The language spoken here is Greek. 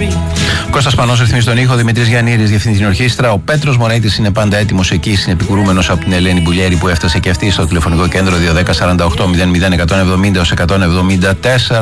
Κώστας Πανός ρυθμίζει τον ήχο, Δημήτρης Γιαννήρης διευθύνει την ορχήστρα. Ο Πέτρος Μοναίτης είναι πάντα έτοιμος εκεί, συνεπικουρούμενος από την Ελένη Μπουλιέρη που έφτασε και αυτή στο τηλεφωνικό κέντρο 210 48 00 170 174.